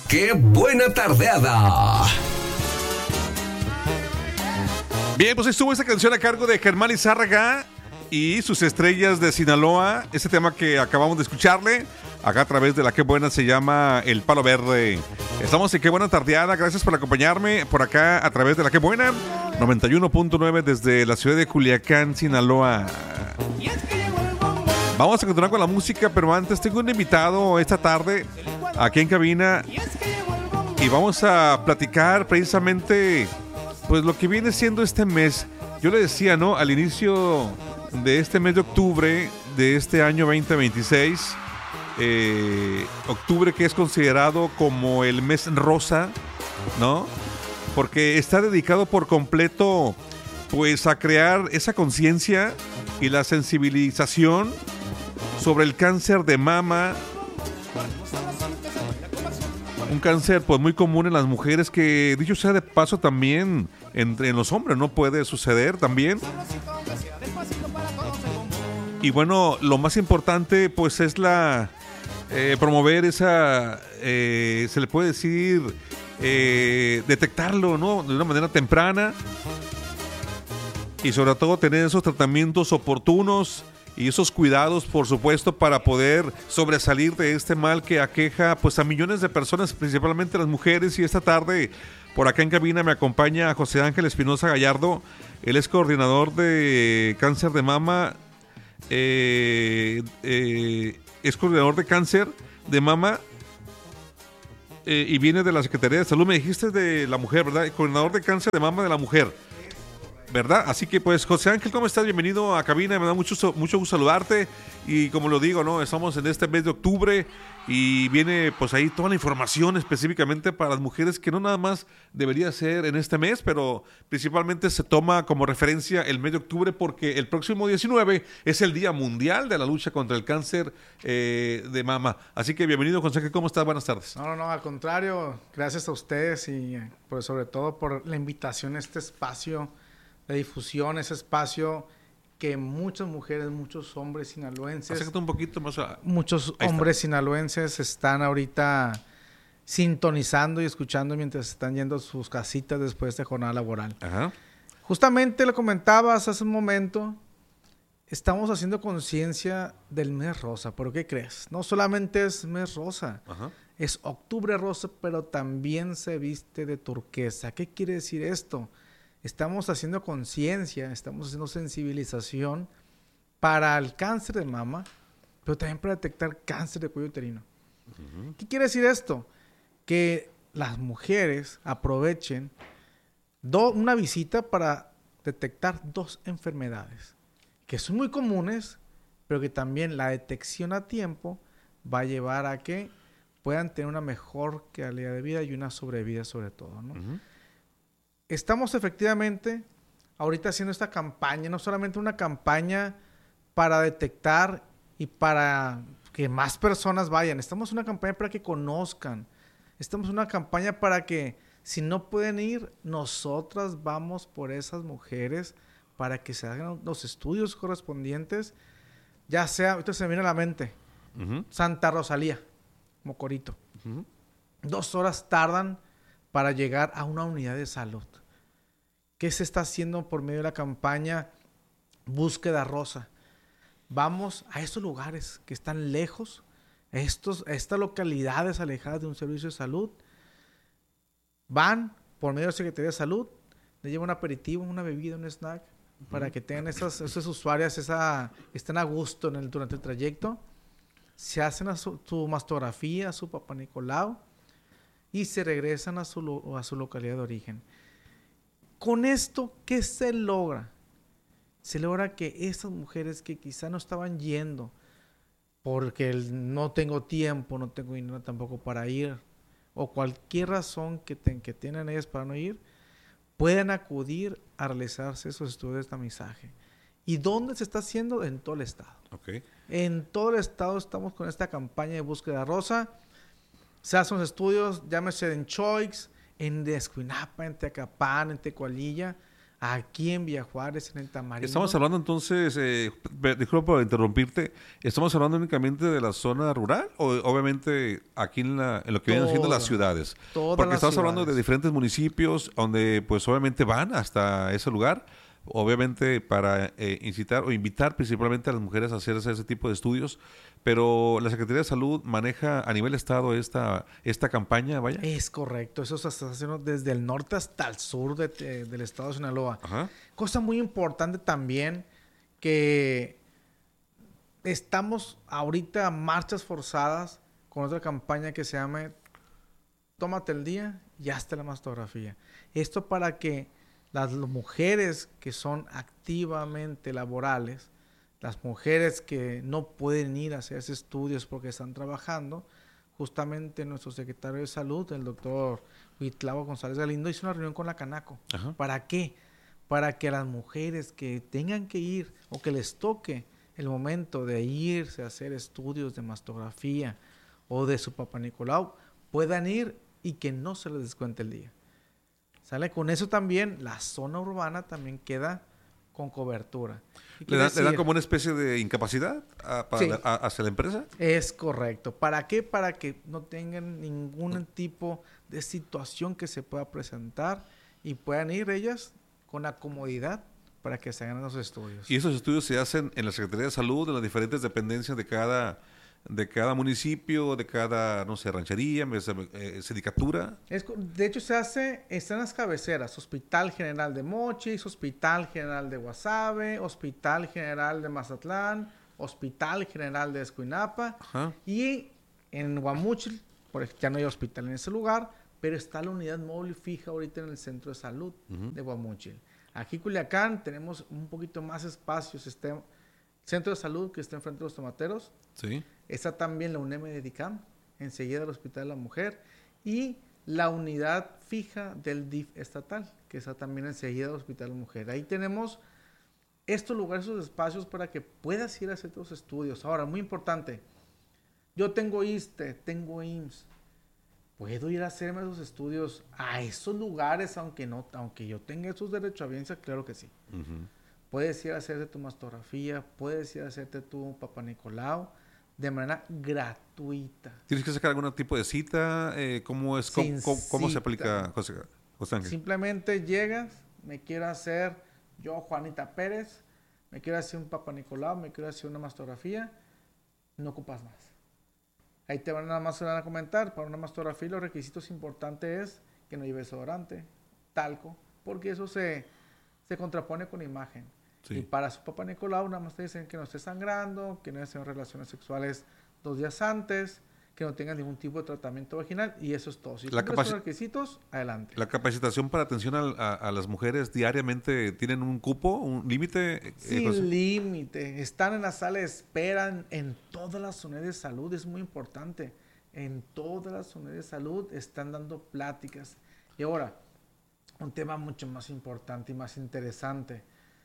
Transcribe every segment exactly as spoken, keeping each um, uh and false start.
¡Qué buena tardeada! Bien, pues estuvo esta canción a cargo de Germán Lizárraga y sus estrellas de Sinaloa. Este tema que acabamos de escucharle acá a través de la Qué Buena se llama El Palo Verde. Estamos en Qué Buena Tardeada. Gracias por acompañarme por acá a través de la Qué Buena noventa y uno punto nueve desde la ciudad de Culiacán, Sinaloa. Vamos a continuar con la música, pero antes tengo un invitado esta tarde aquí en cabina y vamos a platicar precisamente pues lo que viene siendo este mes. Yo le decía, ¿no? Al inicio de este mes de octubre de este año veinte veintiséis, eh, octubre que es considerado como el mes rosa, ¿no? Porque está dedicado por completo pues a crear esa conciencia y la sensibilización sobre el cáncer de mama. Un cáncer pues muy común en las mujeres que, dicho sea de paso, también entre en los hombres no puede suceder también. Y bueno, lo más importante pues es la eh, promover esa, eh, se le puede decir, eh, detectarlo, ¿no? De una manera temprana y sobre todo tener esos tratamientos oportunos y esos cuidados, por supuesto, para poder sobresalir de este mal que aqueja pues a millones de personas, principalmente las mujeres. Y esta tarde, por acá en cabina, me acompaña José Ángel Espinosa Gallardo. Él es coordinador de cáncer de mama, eh, eh, es coordinador de cáncer de mama eh, y viene de la Secretaría de Salud. Me dijiste de la mujer, ¿verdad? Coordinador de cáncer de mama de la mujer, ¿verdad? Así que pues, José Ángel, ¿cómo estás? Bienvenido a cabina, me da mucho, mucho gusto saludarte y como lo digo, ¿no? Estamos en este mes de octubre y viene pues ahí toda la información específicamente para las mujeres que no nada más debería ser en este mes, pero principalmente se toma como referencia el mes de octubre porque el próximo diecinueve es el Día Mundial de la Lucha contra el Cáncer eh, de Mama. Así que bienvenido, José Ángel, ¿cómo estás? Buenas tardes. No, no, no, al contrario, gracias a ustedes y pues sobre todo por la invitación a este espacio de difusión, ese espacio que muchas mujeres, muchos hombres sinaloenses... Acércate un poquito más a... Muchos hombres sinaloenses están ahorita sintonizando y escuchando mientras están yendo a sus casitas después de jornada laboral. Ajá. Justamente lo comentabas hace un momento, estamos haciendo conciencia del mes rosa. ¿Pero qué crees? No solamente es mes rosa, Ajá. es octubre rosa, pero también se viste de turquesa. ¿Qué quiere decir esto? Estamos haciendo conciencia, estamos haciendo sensibilización para el cáncer de mama, pero también para detectar cáncer de cuello uterino. Uh-huh. ¿Qué quiere decir esto? Que las mujeres aprovechen do, una visita para detectar dos enfermedades que son muy comunes, pero que también la detección a tiempo va a llevar a que puedan tener una mejor calidad de vida y una sobrevida sobre todo, ¿no? Uh-huh. Estamos efectivamente ahorita haciendo esta campaña, no solamente una campaña para detectar y para que más personas vayan. Estamos en una campaña para que conozcan. Estamos en una campaña para que si no pueden ir, nosotras vamos por esas mujeres para que se hagan los estudios correspondientes. Ya sea, ahorita se me viene a la mente, uh-huh. Santa Rosalía, Mocorito. Uh-huh. Dos horas tardan para llegar a una unidad de salud. ¿Qué se está haciendo por medio de la campaña Búsqueda Rosa? Vamos a estos lugares que están lejos, a, estos, a estas localidades alejadas de un servicio de salud. Van por medio de la Secretaría de Salud, le llevan un aperitivo, una bebida, un snack, uh-huh. para que tengan esas, esas usuarias, esa, estén a gusto en el, durante el trayecto. Se hacen a su, su mastografía, a su Papá Nicolau, y se regresan a su, a su localidad de origen. Con esto, ¿qué se logra? Se logra que estas mujeres que quizá no estaban yendo porque el, no tengo tiempo, no tengo dinero tampoco para ir, o cualquier razón que, ten, que tienen ellas para no ir, puedan acudir a realizarse esos estudios de tamizaje. ¿Y dónde se está haciendo? En todo el estado. Okay. En todo el estado estamos con esta campaña de Búsqueda Rosa. Se hacen los estudios, llámese en Choix, en Escuinapa, en Tecapán, en Tecualilla. aquí en Villa Juárez, en el Tamarindo. Estamos hablando entonces, eh, disculpa por interrumpirte, ¿estamos hablando únicamente de la zona rural o obviamente aquí en, la, en lo que vienen siendo las ciudades? Porque estamos ciudades. hablando de diferentes municipios donde pues obviamente van hasta ese lugar, obviamente para eh, incitar o invitar principalmente a las mujeres a hacerse ese tipo de estudios, pero la Secretaría de Salud maneja a nivel estado esta, esta campaña, vaya. Es correcto, eso se está haciendo desde el norte hasta el sur de, de, del estado de Sinaloa. Ajá. Cosa muy importante también que estamos ahorita a marchas forzadas con otra campaña que se llama Tómate el día y hazte la mastografía. Esto para que las mujeres que son activamente laborales, las mujeres que no pueden ir a hacerse estudios porque están trabajando, justamente nuestro secretario de Salud, el doctor Huitlavo González Galindo, hizo una reunión con la Canaco. Ajá. ¿Para qué? Para que las mujeres que tengan que ir o que les toque el momento de irse a hacer estudios de mastografía o de su Papá Nicolau puedan ir y que no se les descuente el día. ¿Sale? Con eso también la zona urbana también queda con cobertura. ¿Le dan, ¿Le dan como una especie de incapacidad a, para sí. la, a, hacia la empresa? Es correcto. ¿Para qué? Para que no tengan ningún tipo de situación que se pueda presentar y puedan ir ellas con la comodidad para que se hagan los estudios. ¿Y esos estudios se hacen en la Secretaría de Salud, en las diferentes dependencias de cada... de cada municipio, de cada, no sé, ranchería, eh, sindicatura? Es, de hecho, se hace, está en las cabeceras, Hospital General de Mochis, Hospital General de Guasave, Hospital General de Mazatlán, Hospital General de Escuinapa, Ajá. y en Guamúchil, por ejemplo, ya no hay hospital en ese lugar, pero está la unidad móvil fija ahorita en el Centro de Salud uh-huh. de Guamúchil. Aquí en Culiacán tenemos un poquito más espacios, este Centro de Salud que está enfrente de los tomateros. Sí. Está también la UNEM de DICAM, enseguida del Hospital de la Mujer, y la unidad fija del D I F estatal, que está también enseguida del Hospital de la Mujer. Ahí tenemos estos lugares, estos espacios para que puedas ir a hacer tus estudios. Ahora, muy importante, yo tengo I S S S T E, tengo I M S S, ¿puedo ir a hacerme esos estudios a esos lugares aunque no, aunque yo tenga esos derechohabiencia? Claro que sí. Uh-huh. Puedes ir a hacerte tu mastografía, puedes ir a hacerte tu Papá Nicolau de manera gratuita. ¿Tienes que sacar algún tipo de cita? Eh, ¿Cómo es? ¿Cómo, cómo, cómo se aplica, José, José Ángel? Simplemente llegas, me quiero hacer, yo, Juanita Pérez, me quiero hacer un Papá Nicolau, me quiero hacer una mastografía, no ocupas más. Ahí te van nada más a comentar, para una mastografía los requisitos importantes es que no lleve desodorante, talco, porque eso se, se contrapone con imagen. Sí. Y para su Papá Nicolau nada más te dicen que no esté sangrando, que no haya tenido relaciones sexuales dos días antes, que no tenga ningún tipo de tratamiento vaginal, y eso es todo. Si la cumples los requisitos, adelante. ¿La capacitación para atención a, a, a las mujeres diariamente tienen un cupo, un límite? Sin eh, límite. Están en la sala de espera en, en todas las unidades de salud, es muy importante. En todas las unidades de salud están dando pláticas. Y ahora, un tema mucho más importante y más interesante.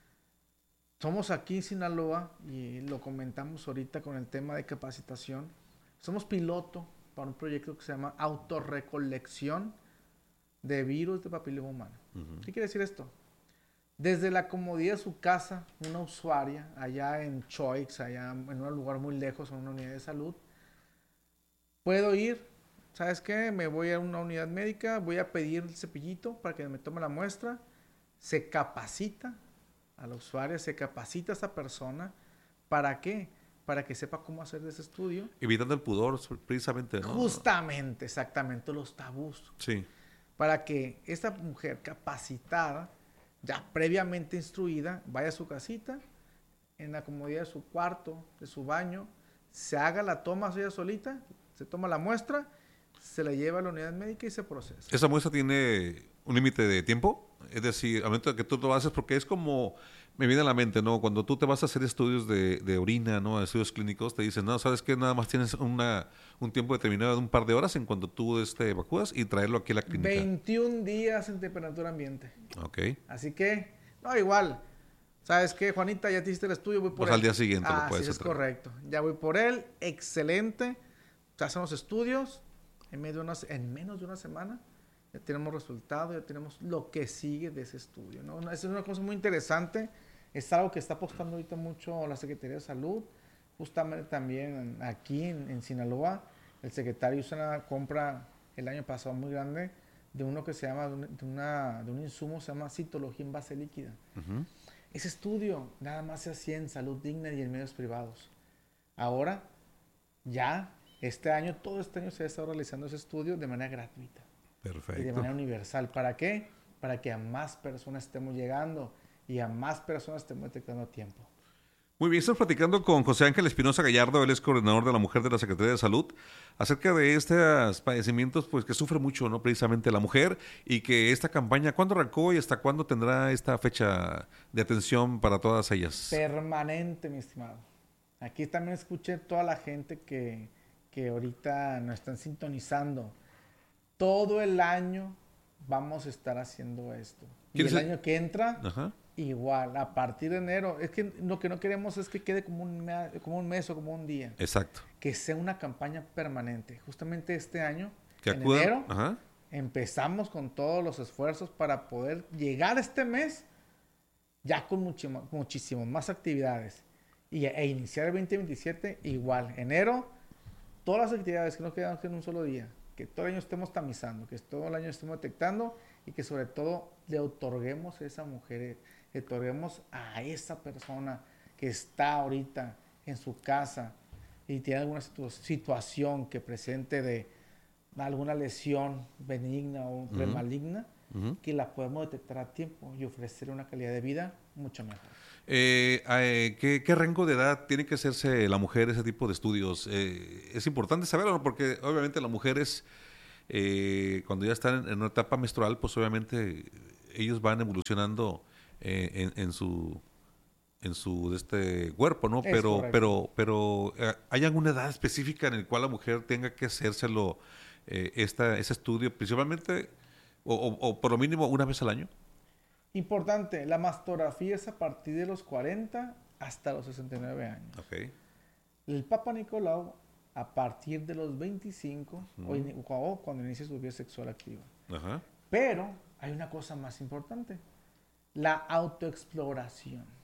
Somos aquí en Sinaloa, y lo comentamos ahorita con el tema de capacitación, somos piloto para un proyecto que se llama autorrecolección de virus de papiloma humano. Uh-huh. ¿Qué quiere decir esto? Desde la comodidad de su casa, una usuaria allá en Choix, allá en un lugar muy lejos, en una unidad de salud, puedo ir, ¿sabes qué? Me voy a una unidad médica, voy a pedir el cepillito para que me tome la muestra, se capacita a la usuaria, se capacita a esa persona, ¿para qué? Para que sepa cómo hacer ese estudio. Evitando el pudor, precisamente, ¿no? Justamente, exactamente, los tabús. Sí. Para que esta mujer capacitada, ya previamente instruida, vaya a su casita, en la comodidad de su cuarto, de su baño, se haga la toma ella solita, se toma la muestra, se la lleva a la unidad médica y se procesa. ¿Esa muestra tiene un límite de tiempo? Es decir, al momento de que tú lo haces, porque es como, me viene a la mente, ¿no? Cuando tú te vas a hacer estudios de, de orina, ¿no? Estudios clínicos, te dicen, no, ¿sabes qué? Nada más tienes una, un tiempo determinado de un par de horas en cuando tú este, evacúas y traerlo aquí a la clínica. veintiún días en temperatura ambiente. Ok. Así que, no, igual. ¿Sabes qué, Juanita? Ya te hiciste el estudio, voy por pues él. Al día siguiente ah, lo puedes sí, hacer. Es correcto. Ya voy por él. Excelente. Se hacen los estudios en, medio de una, en menos de una semana ya tenemos resultados, ya tenemos lo que sigue de ese estudio, ¿no? Esa es una cosa muy interesante, es algo que está apostando ahorita mucho la Secretaría de Salud, justamente también aquí en, en Sinaloa, el secretario hizo una compra el año pasado muy grande de uno que se llama, de, un, de, una, de un insumo, se llama citología en base líquida. Uh-huh. Ese estudio nada más se hacía en Salud Digna y en medios privados. Ahora, ya, este año, todo este año se ha estado realizando ese estudio de manera gratuita. Perfecto. Y de manera universal. ¿Para qué? Para que a más personas estemos llegando y a más personas estemos detectando a tiempo. Muy bien, estamos platicando con José Ángel Espinosa Gallardo, él es coordinador de la mujer de la Secretaría de Salud, acerca de estos padecimientos pues, que sufre mucho, ¿no? Precisamente la mujer, y que esta campaña, ¿cuándo arrancó y hasta cuándo tendrá esta fecha de atención para todas ellas? Permanente, mi estimado. Aquí también escuché toda la gente que, que ahorita nos están sintonizando. Todo el año vamos a estar haciendo esto. Y el ser? año que entra... Ajá. Igual, a partir de enero. Es que lo que no queremos es que quede como un, mes, como un mes o como un día. Exacto. Que sea una campaña permanente. Justamente este año, que en acudan, enero, ajá. empezamos con todos los esfuerzos para poder llegar este mes ya con muchísimo, muchísimo más actividades. Y, e iniciar el veinte veintisiete igual. Enero, todas las actividades que no quedan en un solo día. Que todo el año estemos tamizando, que todo el año estemos detectando y que sobre todo le otorguemos a esa mujer, le otorguemos a esa persona que está ahorita en su casa y tiene alguna situ- situación que presente de alguna lesión benigna o premaligna, uh-huh. que la podemos detectar a tiempo y ofrecer una calidad de vida mucho mejor. Eh, eh, ¿qué, ¿Qué rango de edad tiene que hacerse la mujer ese tipo de estudios? Eh, es importante saberlo, ¿no? Porque obviamente las mujeres, eh, cuando ya están en una etapa menstrual, pues obviamente ellos van evolucionando eh, en, en su en su este cuerpo, ¿no? Es pero correcto. pero pero eh, ¿hay alguna edad específica en la cual la mujer tenga que hacérselo eh, esta, ese estudio, principalmente o, o, o por lo mínimo una vez al año? Importante, la mastografía es a partir de los cuarenta hasta los sesenta y nueve años. Okay. El Papa Nicolau a partir de los veinticinco uh-huh. o, o cuando inicia su vida sexual activa. Uh-huh. Pero hay una cosa más importante, la autoexploración.